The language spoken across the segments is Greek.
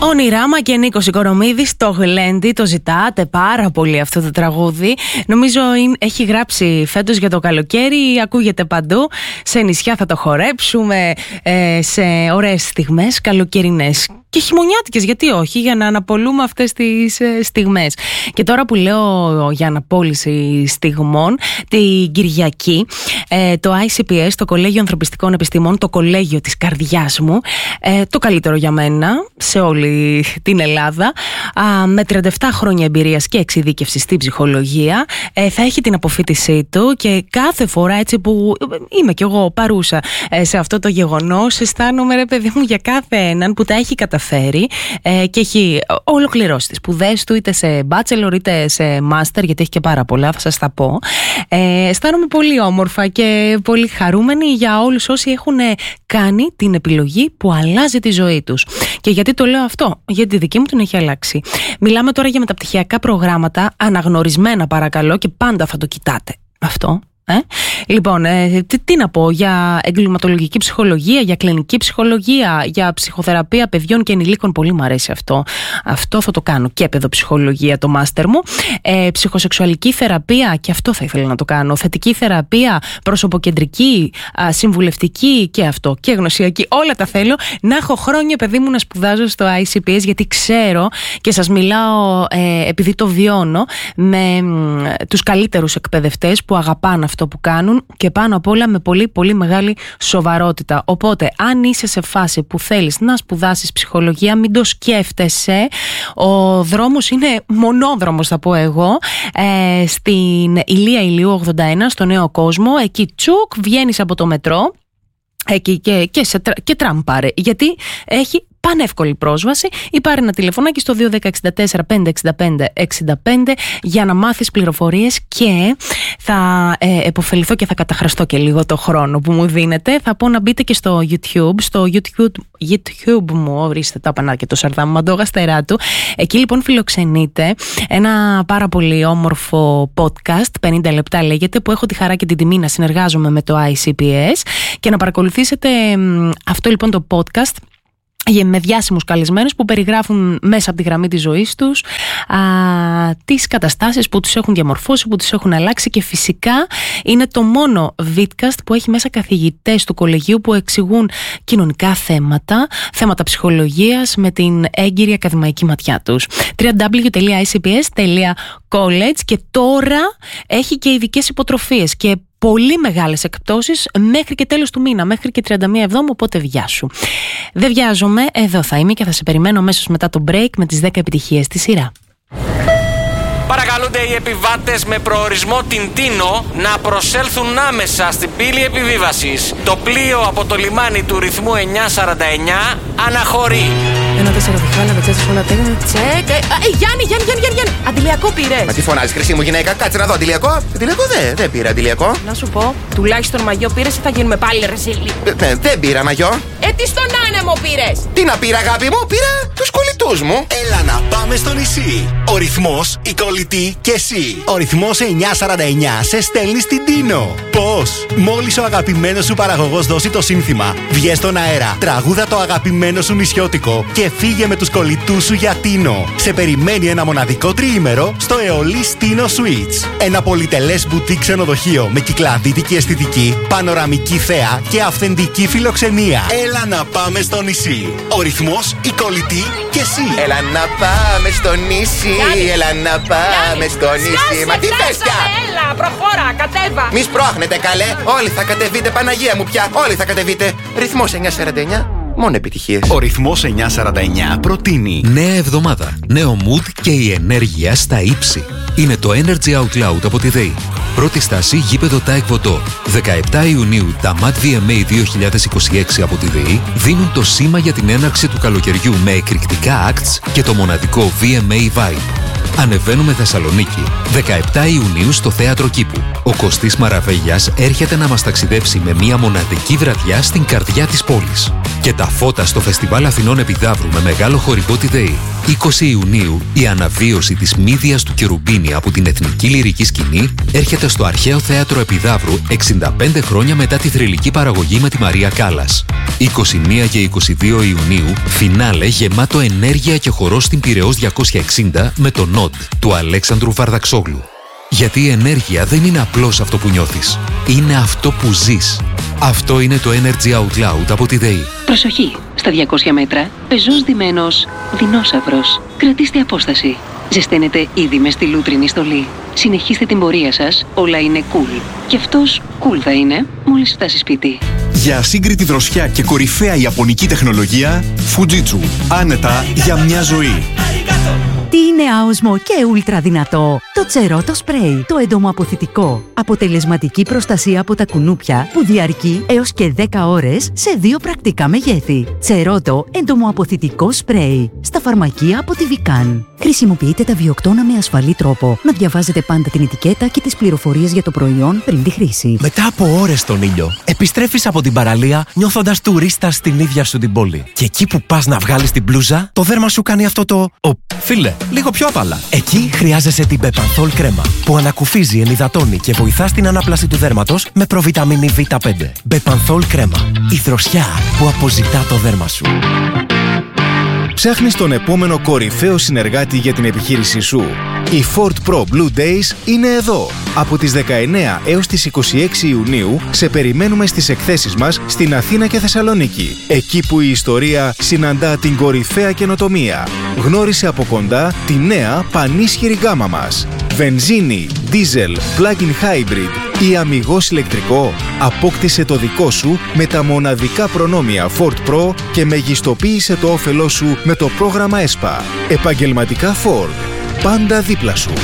Ονειράμα και Νίκος Οικονομίδης, το Γλέντι, το ζητάτε πάρα πολύ αυτό το τραγούδι. Νομίζω έχει γράψει φέτος για το καλοκαίρι, ακούγεται παντού. Σε νησιά θα το χορέψουμε, σε ωραίες στιγμές καλοκαιρινές και χειμωνιάτικες, γιατί όχι, για να αναπολούμε αυτές τις στιγμές. Και τώρα που λέω για αναπόλυση στιγμών, την Κυριακή το ICPS, το Κολέγιο Ανθρωπιστικών Επιστημών, το κολέγιο της καρδιάς μου, το καλύτερο για μένα σε όλη την Ελλάδα, με 37 χρόνια εμπειρίας και εξειδίκευση στην ψυχολογία, θα έχει την αποφοίτησή του και κάθε φορά έτσι που είμαι κι εγώ παρούσα σε αυτό το γεγονός, αισθάνομαι, ρε παιδί μου, για κάθε έναν που τα έχει καταφέρει και έχει ολοκληρώσει τις σπουδές του, είτε σε bachelor είτε σε master, γιατί έχει και πάρα πολλά, θα σας τα πω. Αισθάνομαι πολύ όμορφα και πολύ χαρούμενη για όλους όσοι έχουν κάνει την επιλογή που αλλάζει τη ζωή τους. Και γιατί το λέω αυτό? Γιατί τη δική μου την έχει αλλάξει. Μιλάμε τώρα για μεταπτυχιακά προγράμματα, αναγνωρισμένα παρακαλώ, και πάντα θα το κοιτάτε αυτό. Λοιπόν, τι να πω, για εγκληματολογική ψυχολογία, για κλινική ψυχολογία, για ψυχοθεραπεία παιδιών και ενηλίκων, πολύ μου αρέσει αυτό. Αυτό θα το κάνω, και παιδοψυχολογία, το μάστερ μου. Ψυχοσεξουαλική θεραπεία, και αυτό θα ήθελα να το κάνω. Θετική θεραπεία, προσωποκεντρική, συμβουλευτική, και αυτό, και γνωσιακή. Όλα τα θέλω. Να έχω χρόνια, παιδί μου, να σπουδάζω στο ICPS, γιατί ξέρω και σας μιλάω επειδή το βιώνω με τους καλύτερους εκπαιδευτές που αγαπάνε αυτό που κάνουν και πάνω απ' όλα με πολύ πολύ μεγάλη σοβαρότητα. Οπότε αν είσαι σε φάση που θέλεις να σπουδάσεις ψυχολογία, μην το σκέφτεσαι. Ο δρόμος είναι μονόδρομος, θα πω εγώ, στην Ηλία Ηλίου 81, στο Νέο Κόσμο. Εκεί τσουκ, βγαίνεις από το μετρό, εκεί και τραμ πάρε, γιατί έχει πανεύκολη πρόσβαση, ή πάρε ένα τηλεφωνάκι στο 210-64-565-65 για να μάθεις πληροφορίες, και θα επωφεληθώ και θα καταχραστώ και λίγο το χρόνο που μου δίνετε. Θα πω να μπείτε και στο YouTube μου, ορίστε τα πανά και το σαρδάμ Μαντόγα Στεράτου. Εκεί λοιπόν φιλοξενείτε ένα πάρα πολύ όμορφο podcast, 50 λεπτά λέγεται, που έχω τη χαρά και την τιμή να συνεργάζομαι με το ICPS και να παρακολουθήσετε αυτό λοιπόν το podcast με διάσημους καλεσμένους που περιγράφουν μέσα από τη γραμμή της ζωής τους τις καταστάσεις που τους έχουν διαμορφώσει, που τους έχουν αλλάξει, και φυσικά είναι το μόνο vidcast που έχει μέσα καθηγητές του κολεγίου που εξηγούν κοινωνικά θέματα ψυχολογίας με την έγκυρη ακαδημαϊκή ματιά τους. www.icps.college, και τώρα έχει και ειδικές υποτροφίες και πολύ μεγάλες εκπτώσεις μέχρι και τέλος του μήνα, μέχρι και 31 Εβδόμου, οπότε βιάσου. Δεν βιάζομαι, εδώ θα είμαι και θα σε περιμένω αμέσως μετά το break με τις 10 επιτυχίες στη σειρά. Παρακαλούνται οι επιβάτες με προορισμό την Τίνο να προσέλθουν άμεσα στην πύλη επιβίβασης. Το πλοίο από το λιμάνι του ρυθμού 949 αναχωρεί. 1-4 διχάλα, βετσέσεις πολλά τέγνα, τσεκ. Γιάννη, αντιλιακό πήρες? Μα τι φωνάζεις, χρυσή μου γυναίκα, κάτσε να δω, αντιλιακό. Αντιλιακό δεν πήρα, αντιλιακό. Να σου πω, τουλάχιστον μαγιό πήρες ή θα γίνουμε πάλι ρεσίλοι? Δεν πήρα μαγιό. Τι στον άνεμο πήρες? Τι να πήρα, αγάπη μου, πήρα τους κολλητούς μου. Έλα να πάμε στο νησί. Ο ρυθμός, η κολλητή και εσύ. Ο ρυθμός 949 σε στέλνει στην Τίνο. Πώς? Μόλις ο αγαπημένος σου παραγωγός δώσει το σύνθημα, βγες στον αέρα, τραγούδα το αγαπημένο σου νησιώτικο και φύγε με τους κολλητούς σου για Τίνο. Σε περιμένει ένα μοναδικό τριήμερο στο Αιωλής Τίνο Suites. Ένα πολυτελές μπουτίκ ξενοδοχείο με κυκλαδίτικη αισθητική, πανοραμική θέα και αυθεντική φιλοξενία. Έλα να πάμε στο νησί. Ο ρυθμός, η κολλητή και εσύ. Έλα να πάμε στο νησί, έλα να πάμε στο νησί. Μα τι θες πια? Έλα, προχώρα, κατέβα. Μη σπρώχνετε καλέ, όλοι θα κατεβείτε, Παναγία μου πια, όλοι θα κατεβείτε. Ρυθμός 949. Μόνο επιτυχίες. Ο ρυθμός 949 προτείνει νέα εβδομάδα, νέο mood και η ενέργεια στα ύψη. Είναι το Energy Out Loud από τη ΔΕΗ. Πρώτη στάση, γήπεδο ΤΑΕΚ Βοτό. 17 Ιουνίου τα MAT VMA 2026 από τη ΔΕΗ δίνουν το σήμα για την έναρξη του καλοκαιριού με εκρηκτικά acts και το μοναδικό VMA Vibe. Ανεβαίνουμε Θεσσαλονίκη. 17 Ιουνίου στο Θέατρο Κήπου. Ο Κωστής Μαραβέγιας έρχεται να μας ταξιδέψει με μια μοναδική βραδιά στην καρδιά της πόλης. Και τα φώτα στο Φεστιβάλ Αθηνών Επιδαύρου με μεγάλο χορηγό τη ΔΕΗ. 20 Ιουνίου, η αναβίωση της Μύδιας του Κερουμπίνη από την εθνική λυρική σκηνή έρχεται στο Αρχαίο Θέατρο Επιδαύρου 65 χρόνια μετά τη θρυλική παραγωγή με τη Μαρία Κάλλας. 21 και 22 Ιουνίου, φινάλε γεμάτο ενέργεια και χορό στην Πειραιώς 260 με το Νόντ του Αλέξανδρου Βαρδαξόγλου. Γιατί η ενέργεια δεν είναι απλώς αυτό που νιώθεις. Είναι αυτό που ζεις. Αυτό είναι το Energy Out Loud από τη ΔΕΗ. Προσοχή! Στα 200 μέτρα, πεζός ντυμένος δεινόσαυρος. Κρατήστε απόσταση. Ζεσταίνετε ήδη με στη λούτρινη στολή. Συνεχίστε την πορεία σας, όλα είναι cool. Και αυτός cool θα είναι μόλις φτάσει σπίτι. Για ασύγκριτη δροσιά και κορυφαία ιαπωνική τεχνολογία, Fujitsu. Άνετα για μια ζωή. Τι είναι άοσμο και ούλτρα δυνατό? Το Τσερότο Σπρέι, το εντομοαποθητικό. Αποτελεσματική προστασία από τα κουνούπια που διαρκεί έως και 10 ώρες σε 2 πρακτικά μεγέθη. Τσερότο εντομοαποθητικό σπρέι. Στα φαρμακεία από τη Βικάν. Χρησιμοποιείτε τα βιοκτώνα με ασφαλή τρόπο. Να διαβάζετε πάντα την ετικέτα και τις πληροφορίες για το προϊόν πριν τη χρήση. Μετά από ώρες στον ήλιο, επιστρέφεις από την παραλία νιώθοντας τουρίστας στην ίδια σου την πόλη. Και εκεί που πας να βγάλεις την μπλούζα, το δέρμα σου κάνει αυτό το φίλε, λίγο πιο απαλά. Εκεί χρειάζεσαι την Bepanthol κρέμα, που ανακουφίζει, ενυδατώνει και βοηθά στην ανάπλαση του δέρματος με προβιταμίνη Β5. Bepanthol κρέμα. Η δροσιά που αποζητά το δέρμα σου. Ψάχνεις τον επόμενο κορυφαίο συνεργάτη για την επιχείρησή σου? Οι Ford Pro Blue Days είναι εδώ. Από τις 19 έως τις 26 Ιουνίου σε περιμένουμε στις εκθέσεις μας στην Αθήνα και Θεσσαλονίκη. Εκεί που η ιστορία συναντά την κορυφαία καινοτομία. Γνώρισε από κοντά τη νέα πανίσχυρη γκάμα μας. Βενζίνη, diesel, plug-in hybrid ή αμιγώς ηλεκτρικό. Απόκτησε το δικό σου με τα μοναδικά προνόμια Ford Pro και μεγιστοποίησε το όφελό σου με το πρόγραμμα ΕΣΠΑ. Επαγγελματικά Ford. Πάντα δίπλα σου.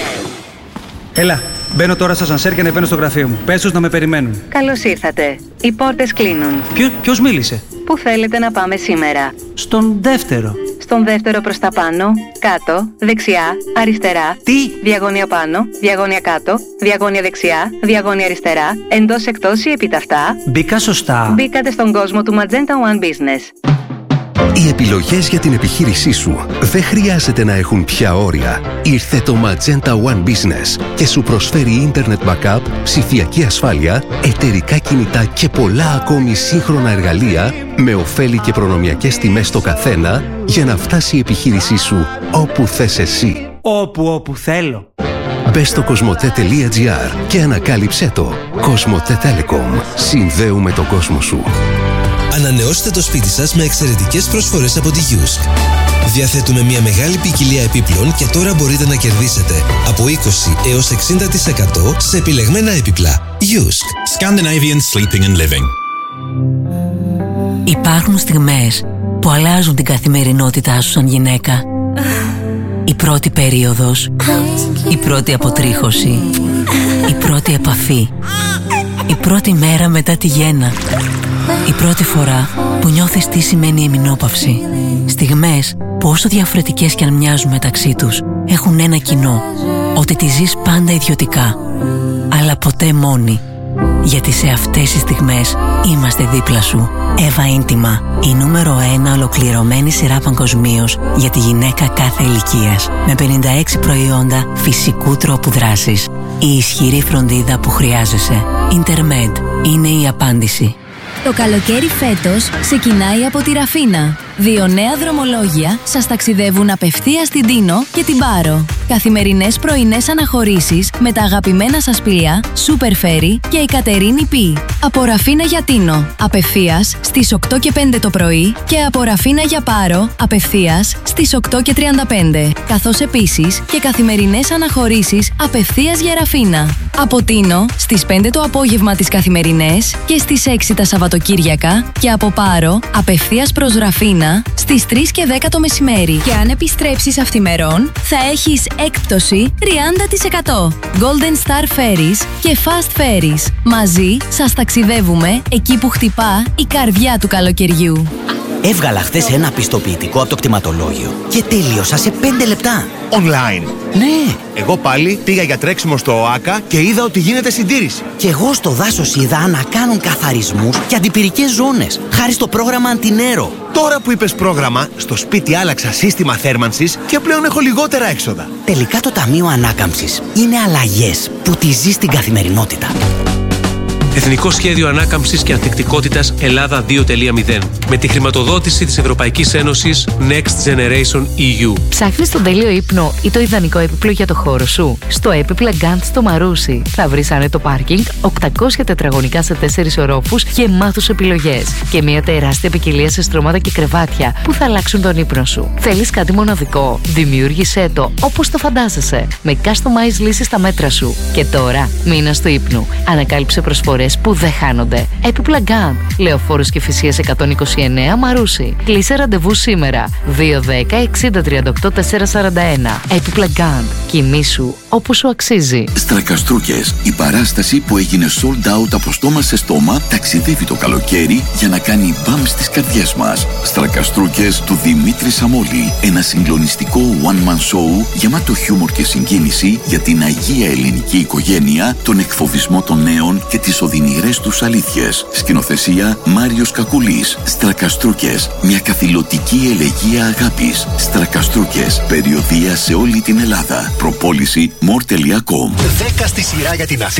Έλα, μπαίνω τώρα στο ασανσέρ και ανεβαίνω στο γραφείο μου. Πες τους να με περιμένουν. Καλώς ήρθατε. Οι πόρτες κλείνουν. Ποιος μίλησε? Πού θέλετε να πάμε σήμερα? Στον δεύτερο. Στον δεύτερο προς τα πάνω, κάτω, δεξιά, αριστερά. Τι? Διαγώνια πάνω, διαγώνια κάτω, διαγώνια δεξιά, διαγώνια αριστερά, εντός εκτός ή επιταυτά. Μπήκα σωστά. Μπήκατε στον κόσμο του Magenta One Business. Οι επιλογές για την επιχείρησή σου δεν χρειάζεται να έχουν πια όρια. Ήρθε το Magenta One Business και σου προσφέρει Internet Backup, ψηφιακή ασφάλεια, εταιρικά κινητά και πολλά ακόμη σύγχρονα εργαλεία με ωφέλη και προνομιακές τιμές στο καθένα για να φτάσει η επιχείρησή σου όπου θες εσύ. Όπου θέλω. Μπες στο cosmote.gr και ανακάλυψέ το. Cosmote Telecom. Συνδέουμε τον κόσμο σου. Ανανεώστε το σπίτι σας με εξαιρετικές προσφορές από τη Yusk. Διαθέτουμε μια μεγάλη ποικιλία επίπλων και τώρα μπορείτε να κερδίσετε από 20 έως 60% σε επιλεγμένα έπιπλα. Yusk. Scandinavian Sleeping and Living. Υπάρχουν στιγμές που αλλάζουν την καθημερινότητά σου σαν γυναίκα. Η πρώτη περίοδος, η πρώτη αποτρίχωση, η πρώτη επαφή, η πρώτη μέρα μετά τη γέννα, η πρώτη φορά που νιώθεις τι σημαίνει εμεινόπαυση. Στιγμές που όσο διαφορετικές κι αν μοιάζουν μεταξύ τους, έχουν ένα κοινό, ότι τη ζεις πάντα ιδιωτικά, αλλά ποτέ μόνη. Γιατί σε αυτές τις στιγμές είμαστε δίπλα σου. Eva Intima, η νούμερο 1 ολοκληρωμένη σειρά παγκοσμίως για τη γυναίκα κάθε ηλικίας. Με 56 προϊόντα φυσικού τρόπου δράσης. Η ισχυρή φροντίδα που χρειάζεσαι. Intermed είναι η απάντηση. Το καλοκαίρι φέτος ξεκινάει από τη Ραφίνα. 2 νέα δρομολόγια σας ταξιδεύουν απευθείας στην Τίνο και την Πάρο. Καθημερινές πρωινές αναχωρήσεις με τα αγαπημένα σας πλοία Super Ferry και η Κατερίνη Π. Από Ραφίνα για Τίνο, απευθείας στις 8 και 5 το πρωί και από Ραφίνα για Πάρο, απευθείας στις 8 και 35. Καθώς επίσης και καθημερινές αναχωρήσεις απευθείας για Ραφίνα. Από Τίνο στις 5 το απόγευμα τις καθημερινές και στις 6 τα Σαββατοκύριακα και από Πάρο απευθείας προς Ραφίνα στις 3 και 10 το μεσημέρι. Και αν επιστρέψεις αυθημερών θα έχεις έκπτωση 30%. Golden Star Ferries και Fast Ferries. Μαζί σας ταξιδεύουμε εκεί που χτυπά η καρδιά του καλοκαιριού. Έβγαλα χθες ένα πιστοποιητικό από το κτηματολόγιο και τελείωσα σε 5 λεπτά. Online. Ναι. Εγώ πάλι πήγα για τρέξιμο στο ΟΑΚΑ και είδα ότι γίνεται συντήρηση. Και εγώ στο δάσος είδα να κάνουν καθαρισμούς και αντιπυρικές ζώνες, χάρη στο πρόγραμμα Αντινέρο. Τώρα που είπες πρόγραμμα, στο σπίτι άλλαξα σύστημα θέρμανσης και πλέον έχω λιγότερα έξοδα. Τελικά το Ταμείο Ανάκαμψης είναι αλλαγές που τη ζει στην καθημερινότητα. Εθνικό Σχέδιο Ανάκαμψης και Ανθεκτικότητας Ελλάδα 2.0 με τη χρηματοδότηση της Ευρωπαϊκής Ένωσης Next Generation EU. Ψάχνεις τον τέλειο ύπνο ή το ιδανικό έπιπλο για το χώρο σου? Στο έπιπλα Gant στο Μαρούσι θα βρεις άνετο πάρκινγκ, 800 τετραγωνικά σε 4 ορόφους γεμάτους επιλογές και μια τεράστια ποικιλία σε στρώματα και κρεβάτια που θα αλλάξουν τον ύπνο σου. Θέλεις κάτι μοναδικό? Δημιούργησέ το όπως το φαντάζεσαι, με customized λύσεις στα μέτρα σου. Και τώρα, μήνας του ύπνου. Ανακάλυψε προσφορές που δεν χάνονται. Έπιπλα Gant, Λεωφόρος Κηφισίας 129 Μαρούσι. Κλείσε ραντεβού σήμερα. 210 60 38 441. Έπιπλα Gant. Κοιμήσου όπως σου αξίζει. Στρακαστρούκες. Η παράσταση που έγινε sold out από στόμα σε στόμα ταξιδεύει το καλοκαίρι για να κάνει μπαμ στις καρδιές μας. Στρακαστρούκες του Δημήτρη Σαμόλη. Ένα συγκλονιστικό one-man show γεμάτο χιούμορ και συγκίνηση για την αγία ελληνική οικογένεια, τον εκφοβισμό των νέων και τις οδυνηρές τους αλήθειες. Σκηνοθεσία Μάριος Κακουλής. Στρακαστρούκες. Μια καθηλωτική ελεγεία αγάπης. Στρακαστρούκες. Περιοδεία σε όλη την Ελλάδα. Προπόληση more.com. 10 στη σειρά για την Αθήνα.